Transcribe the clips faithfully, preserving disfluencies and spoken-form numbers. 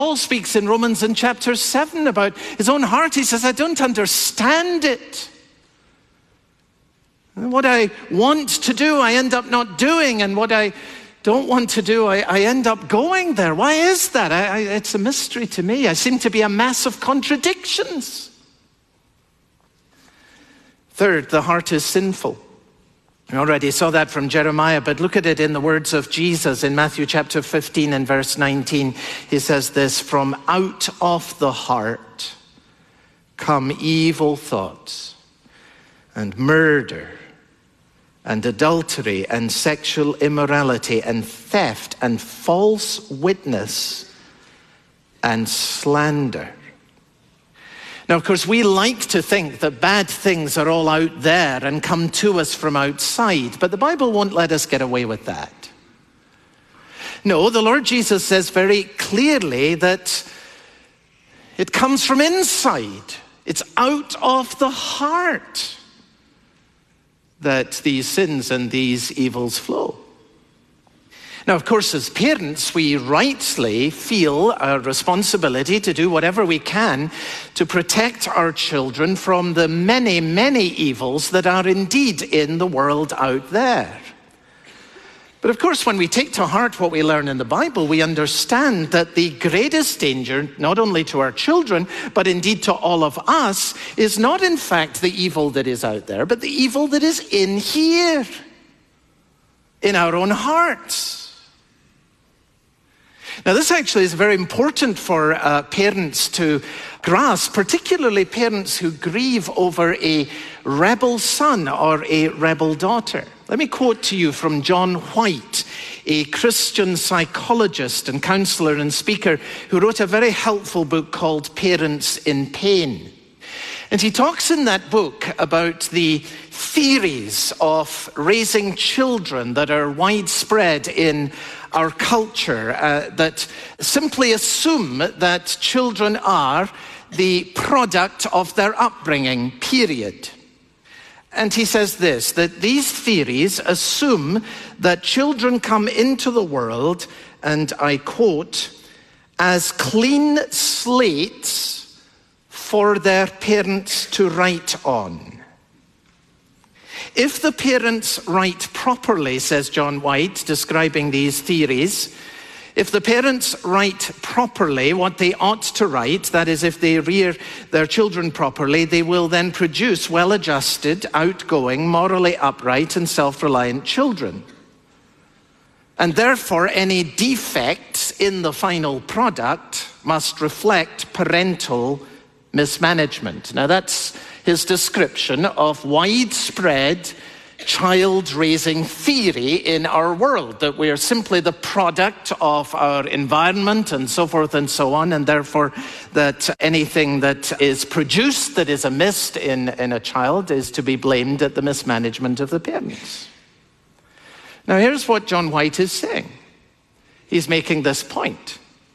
Paul speaks in Romans in chapter seven about his own heart. He says, I don't understand it. What I want to do, I end up not doing. And what I don't want to do, I, I end up going there. Why is that? I, I, it's a mystery to me. I seem to be a mass of contradictions. Third, the heart is sinful. We already saw that from Jeremiah, but look at it in the words of Jesus in Matthew chapter fifteen and verse nineteen. He says this, from out of the heart come evil thoughts and murder and adultery and sexual immorality and theft and false witness and slander. Now, of course, we like to think that bad things are all out there and come to us from outside, but the Bible won't let us get away with that. No, the Lord Jesus says very clearly that it comes from inside. It's out of the heart that these sins and these evils flow. Now, of course, as parents, we rightly feel a responsibility to do whatever we can to protect our children from the many, many evils that are indeed in the world out there. But of course, when we take to heart what we learn in the Bible, we understand that the greatest danger, not only to our children, but indeed to all of us, is not in fact the evil that is out there, but the evil that is in here, in our own hearts. Now, this actually is very important for uh, parents to grasp, particularly parents who grieve over a rebel son or a rebel daughter. Let me quote to you from John White, a Christian psychologist and counselor and speaker who wrote a very helpful book called Parents in Pain. And he talks in that book about the theories of raising children that are widespread in our culture, uh, that simply assume that children are the product of their upbringing, period. And he says this, that these theories assume that children come into the world, and I quote, as clean slates for their parents to write on. If the parents write properly, says John White, describing these theories, if the parents write properly what they ought to write, that is, if they rear their children properly, they will then produce well-adjusted, outgoing, morally upright, and self-reliant children. And therefore, any defects in the final product must reflect parental mismanagement. Now, that's his description of widespread child-raising theory in our world, that we are simply the product of our environment and so forth and so on, and therefore that anything that is produced that is amiss in, in a child is to be blamed at the mismanagement of the parents. Now, here's what John White is saying. He's making this point.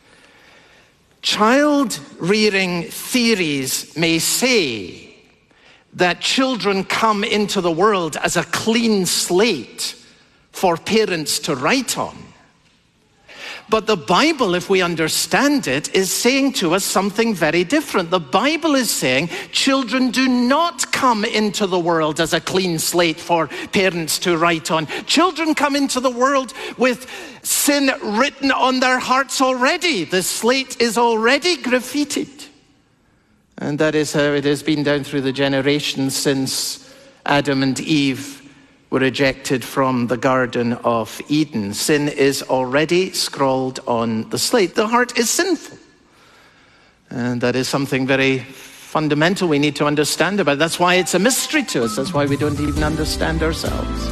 Child-rearing theories may say that children come into the world as a clean slate for parents to write on. But the Bible, if we understand it, is saying to us something very different. The Bible is saying children do not come into the world as a clean slate for parents to write on. Children come into the world with sin written on their hearts already. The slate is already graffitied. And that is how it has been down through the generations since Adam and Eve were ejected from the Garden of Eden. Sin is already scrawled on the slate. The heart is sinful. And that is something very fundamental we need to understand about it. That's why it's a mystery to us. That's why we don't even understand ourselves.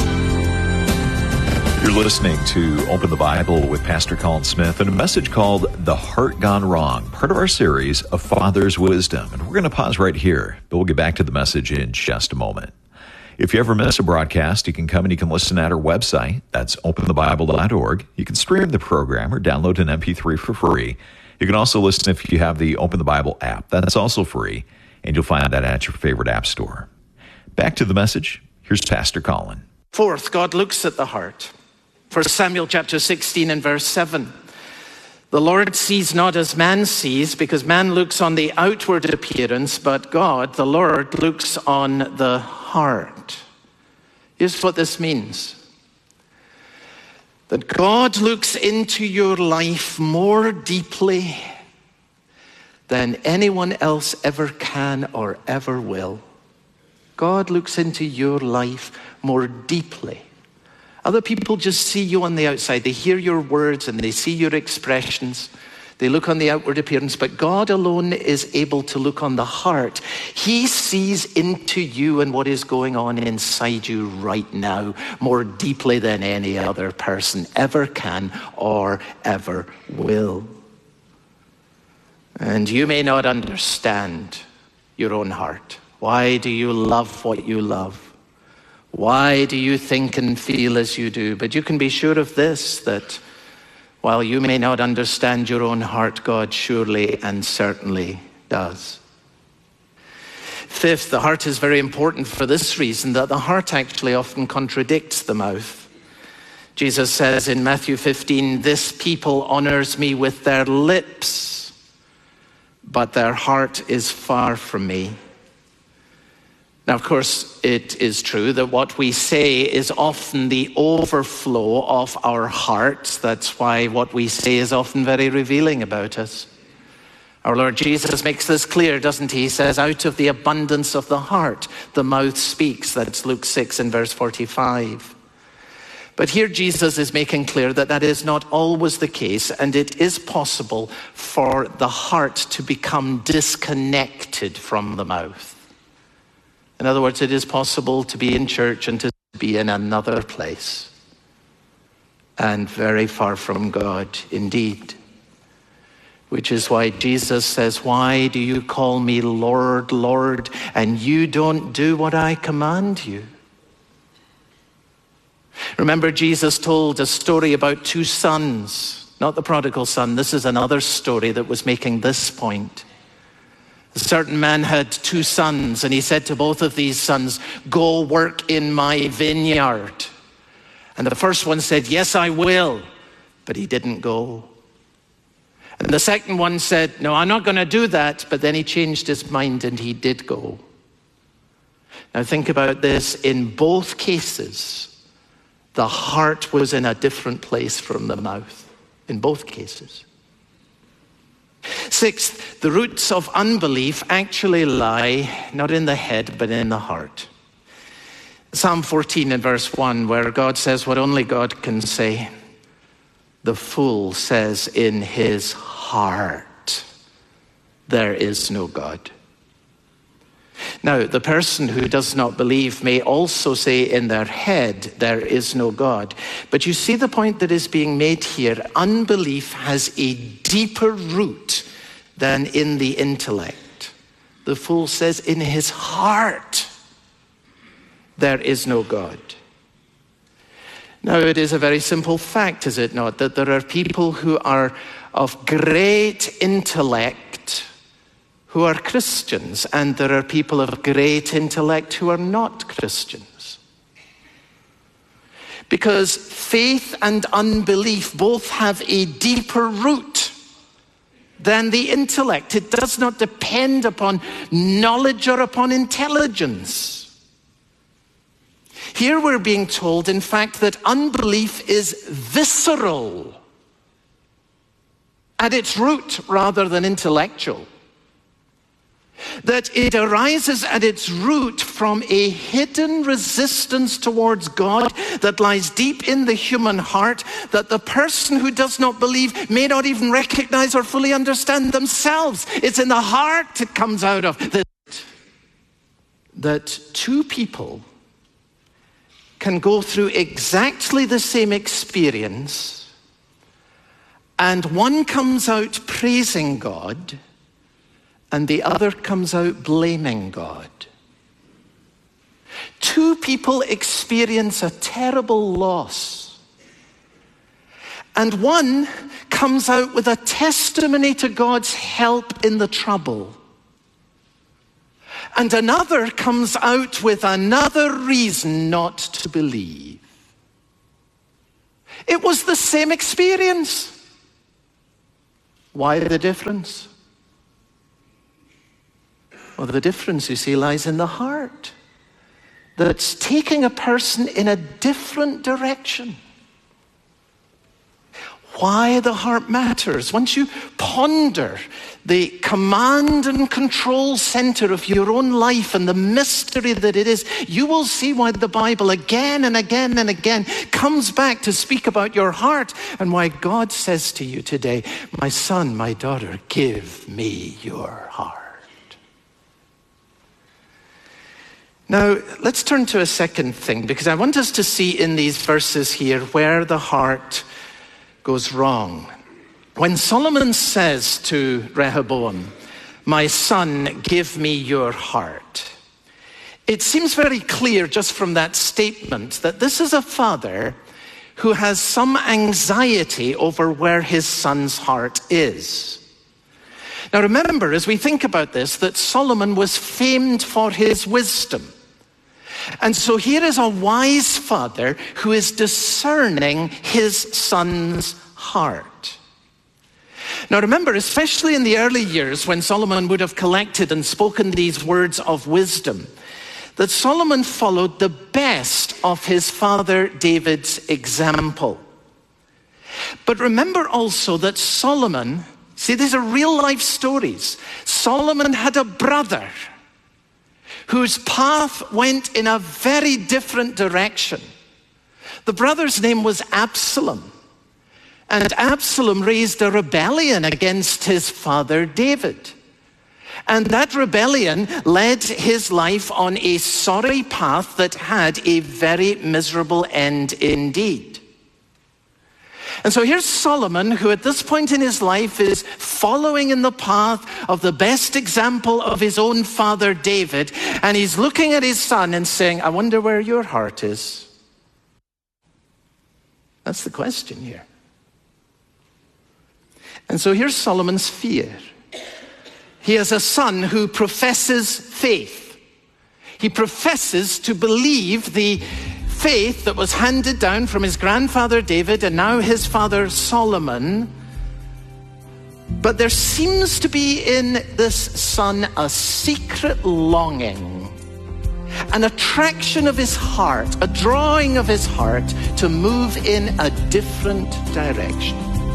You're listening to Open the Bible with Pastor Colin Smith and a message called The Heart Gone Wrong, part of our series of Father's Wisdom. And we're going to pause right here, but we'll get back to the message in just a moment. If you ever miss a broadcast, you can come and you can listen at our website. That's open the bible dot org. You can stream the program or download an M P three for free. You can also listen if you have the Open the Bible app. That's also free, and you'll find that at your favorite app store. Back to the message. Here's Pastor Colin. Fourth, God looks at the heart. First Samuel chapter sixteen and verse seven. The Lord sees not as man sees, because man looks on the outward appearance, but God, the Lord, looks on the heart. Here's what this means. That God looks into your life more deeply than anyone else ever can or ever will. God looks into your life more deeply. Other people just see you on the outside. They hear your words and they see your expressions. They look on the outward appearance, but God alone is able to look on the heart. He sees into you and what is going on inside you right now more deeply than any other person ever can or ever will. And you may not understand your own heart. Why do you love what you love? Why do you think and feel as you do? But you can be sure of this, that while you may not understand your own heart, God surely and certainly does. Fifth, the heart is very important for this reason, that the heart actually often contradicts the mouth. Jesus says in Matthew fifteen, "This people honors me with their lips, but their heart is far from me." Now, of course, it is true that what we say is often the overflow of our hearts. That's why what we say is often very revealing about us. Our Lord Jesus makes this clear, doesn't he? He says, out of the abundance of the heart, the mouth speaks. That's Luke six and verse forty-five. But here Jesus is making clear that that is not always the case, and it is possible for the heart to become disconnected from the mouth. In other words, it is possible to be in church and to be in another place, and very far from God indeed. Which is why Jesus says, "Why do you call me Lord, Lord, and you don't do what I command you?" Remember, Jesus told a story about two sons, not the prodigal son. This is another story that was making this point. A certain man had two sons, and he said to both of these sons, "Go work in my vineyard." And the first one said, "Yes, I will," but he didn't go. And the second one said, "No, I'm not going to do that," but then he changed his mind and he did go. Now think about this. In both cases, the heart was in a different place from the mouth. In both cases. Sixth, the roots of unbelief actually lie not in the head, but in the heart. Psalm fourteen and verse one, where God says what only God can say. The fool says in his heart, there is no God. Now, the person who does not believe may also say in their head, there is no God. But you see the point that is being made here. Unbelief has a deeper root than in the intellect. The fool says in his heart, there is no God. Now, it is a very simple fact, is it not, that there are people who are of great intellect who are Christians, and there are people of great intellect who are not Christians. Because faith and unbelief both have a deeper root than the intellect. It does not depend upon knowledge or upon intelligence. Here we're being told, in fact, that unbelief is visceral at its root rather than intellectual. That it arises at its root from a hidden resistance towards God that lies deep in the human heart, that the person who does not believe may not even recognize or fully understand themselves. It's in the heart it comes out of. That, that two people can go through exactly the same experience, and one comes out praising God, and the other comes out blaming God. Two people experience a terrible loss, and one comes out with a testimony to God's help in the trouble, and another comes out with another reason not to believe. It was the same experience. Why the difference? Well, the difference, you see, lies in the heart. That's taking a person in a different direction. Why the heart matters. Once you ponder the command and control center of your own life and the mystery that it is, you will see why the Bible again and again and again comes back to speak about your heart, and why God says to you today, my son, my daughter, give me your heart. Now, let's turn to a second thing, because I want us to see in these verses here where the heart goes wrong. When Solomon says to Rehoboam, my son, give me your heart, it seems very clear just from that statement that this is a father who has some anxiety over where his son's heart is. Now remember, as we think about this, that Solomon was famed for his wisdom. And so here is a wise father who is discerning his son's heart. Now remember, especially in the early years when Solomon would have collected and spoken these words of wisdom, that Solomon followed the best of his father David's example. But remember also that Solomon, see, these are real life stories. Solomon had a brother whose path went in a very different direction. The brother's name was Absalom. And Absalom raised a rebellion against his father David. And that rebellion led his life on a sorry path that had a very miserable end indeed. And so here's Solomon, who at this point in his life is following in the path of the best example of his own father David. And he's looking at his son and saying, I wonder where your heart is. That's the question here. And so here's Solomon's fear. He has a son who professes faith. He professes to believe the faith that was handed down from his grandfather David and now his father Solomon. But there seems to be in this son a secret longing, an attraction of his heart, a drawing of his heart to move in a different direction.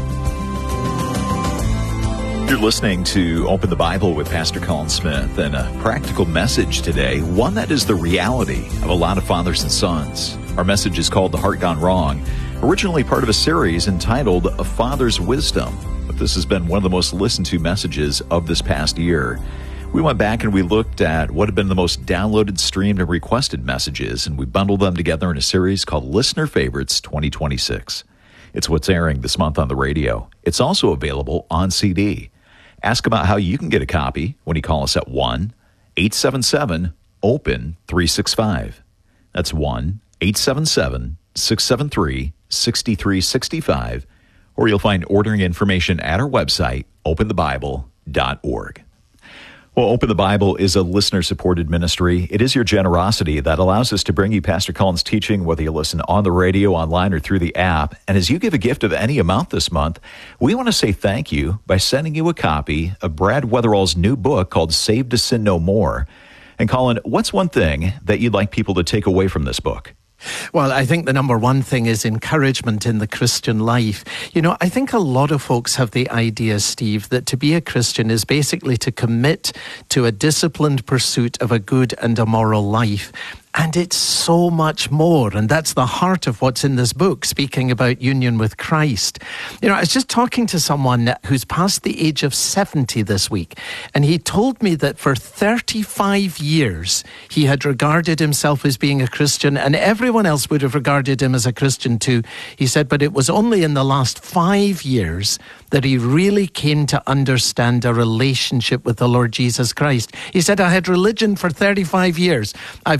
You're listening to Open the Bible with Pastor Colin Smith, and a practical message today, one that is the reality of a lot of fathers and sons. Our message is called The Heart Gone Wrong, originally part of a series entitled A Father's Wisdom. But this has been one of the most listened to messages of this past year. We went back and we looked at what have been the most downloaded, streamed, and requested messages, and we bundled them together in a series called Listener Favorites twenty twenty-six. It's what's airing this month on the radio. It's also available on C D. Ask about how you can get a copy when you call us at one eight seven seven open three six five. That's one eight seven seven six seven three six three six five, or you'll find ordering information at our website, open the bible dot org. Well, Open the Bible is a listener-supported ministry. It is your generosity that allows us to bring you Pastor Colin's teaching, whether you listen on the radio, online, or through the app. And as you give a gift of any amount this month, we want to say thank you by sending you a copy of Brad Weatherall's new book called Saved to Sin No More. And Colin, what's one thing that you'd like people to take away from this book? Well, I think the number one thing is encouragement in the Christian life. You know, I think a lot of folks have the idea, Steve, that to be a Christian is basically to commit to a disciplined pursuit of a good and a moral life. And it's so much more. And that's the heart of what's in this book, speaking about union with Christ. You know, I was just talking to someone who's past the age of seventy this week, and he told me that for thirty-five years, he had regarded himself as being a Christian, and everyone else would have regarded him as a Christian too. He said, but it was only in the last five years that he really came to understand a relationship with the Lord Jesus Christ. He said, I had religion for thirty-five years. I've only had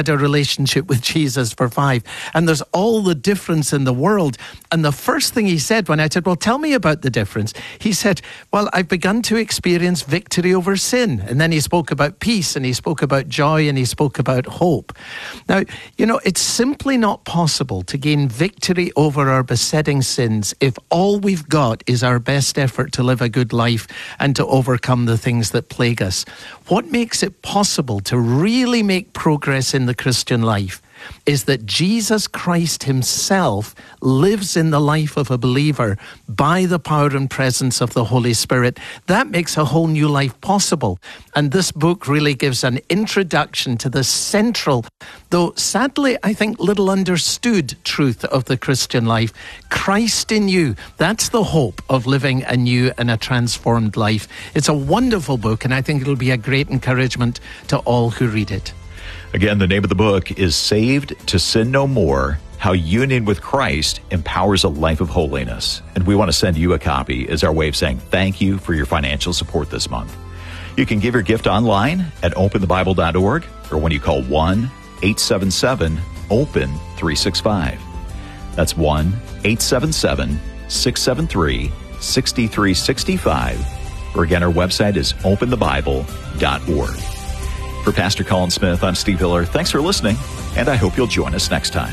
a relationship with Jesus for five. And there's all the difference in the world. And the first thing he said when I said, well, tell me about the difference. He said, well, I've begun to experience victory over sin. And then he spoke about peace, and he spoke about joy, and he spoke about hope. Now, you know, it's simply not possible to gain victory over our besetting sins if all we've got is our best effort to live a good life and to overcome the things that plague us. What makes it possible to really make progress in the Christian life is that Jesus Christ himself lives in the life of a believer by the power and presence of the Holy Spirit. That makes a whole new life possible. And this book really gives an introduction to the central, though sadly, I think, little understood truth of the Christian life. Christ in you. That's the hope of living a new and a transformed life. It's a wonderful book, and I think it'll be a great encouragement to all who read it. Again, the name of the book is Saved to Sin No More, How Union with Christ Empowers a Life of Holiness. And we want to send you a copy as our way of saying thank you for your financial support this month. You can give your gift online at open the bible dot org or when you call one eight seven seven open three six five. That's one eight seven seven six seven three six three six five. Or again, our website is open the bible dot org. For Pastor Colin Smith, I'm Steve Hiller. Thanks for listening, and I hope you'll join us next time.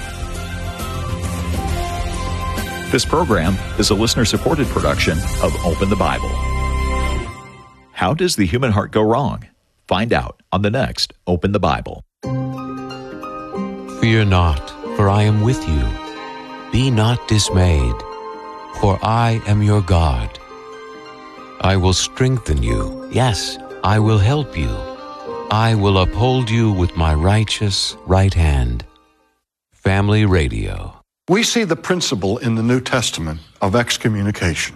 This program is a listener-supported production of Open the Bible. How does the human heart go wrong? Find out on the next Open the Bible. Fear not, for I am with you. Be not dismayed, for I am your God. I will strengthen you. Yes, I will help you. I will uphold you with my righteous right hand. Family Radio. We see the principle in the New Testament of excommunication,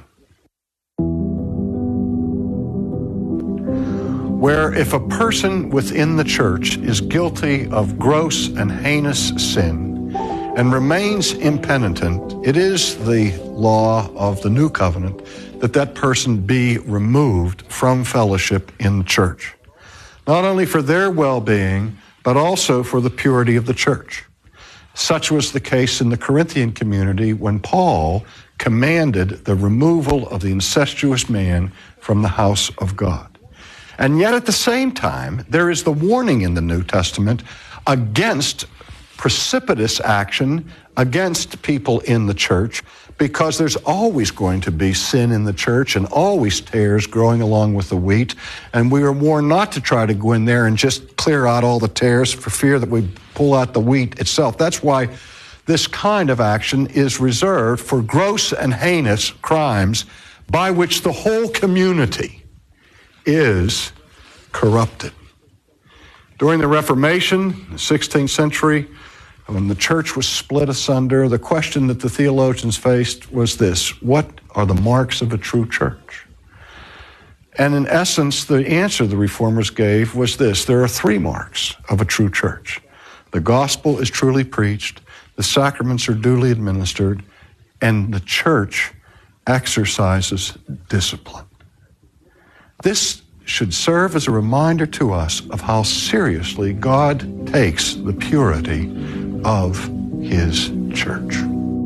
where if a person within the church is guilty of gross and heinous sin and remains impenitent, it is the law of the New Covenant that that person be removed from fellowship in the church, not only for their well-being, but also for the purity of the church. Such was the case in the Corinthian community when Paul commanded the removal of the incestuous man from the house of God. And yet at the same time, there is the warning in the New Testament against precipitous action against people in the church, because there's always going to be sin in the church and always tares growing along with the wheat. And we are warned not to try to go in there and just clear out all the tares for fear that we pull out the wheat itself. That's why this kind of action is reserved for gross and heinous crimes by which the whole community is corrupted. During the Reformation, the sixteenth century, when the church was split asunder, the question that the theologians faced was this: what are the marks of a true church? And in essence, the answer the reformers gave was this: there are three marks of a true church. The gospel is truly preached, the sacraments are duly administered, and the church exercises discipline. This should serve as a reminder to us of how seriously God takes the purity of his church.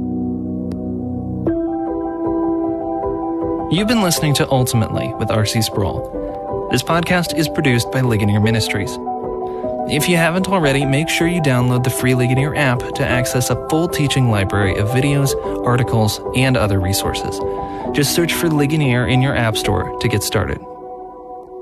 You've been listening to Ultimately with R C Sproul. This podcast is produced by Ligonier Ministries. If you haven't already, make sure you download the free Ligonier app to access a full teaching library of videos, articles, and other resources. Just search for Ligonier in your app store to get started.